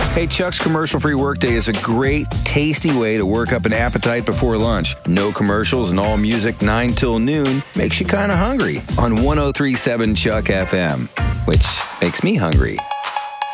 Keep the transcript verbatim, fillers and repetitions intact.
Hey, Chuck's commercial-free workday is a great, tasty way to work up an appetite before lunch. No commercials and all music nine till noon makes you kind of hungry on one oh three point seven Chuck F M, which makes me hungry.